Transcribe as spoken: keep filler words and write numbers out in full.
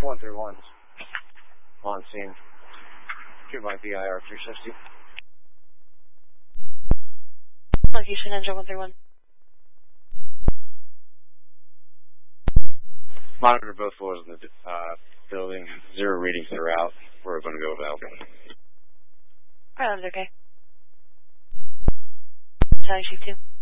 one three one. On scene. Two by B I R three sixty. Location engine one three one. Monitor both floors of the uh, building. Zero readings that are out. We're going to go with Alpha. Alright, that's okay. Charlie, shift two.